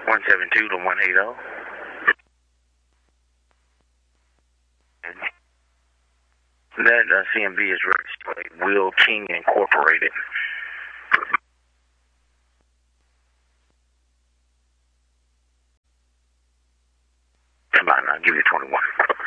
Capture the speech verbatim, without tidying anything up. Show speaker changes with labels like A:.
A: one seven two to one eighty. That uh, C M V is registered Will King Incorporated. Come on, I'll give you twenty-one.